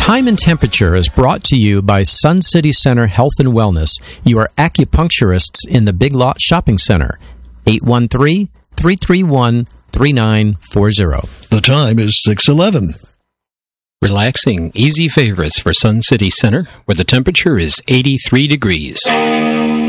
Time and Temperature is brought to you by Sun City Center Health and Wellness, your acupuncturists in the Big Lot Shopping Center. 813-331-3940. The time is 6:11. Relaxing, easy favorites for Sun City Center, where the temperature is 83 degrees.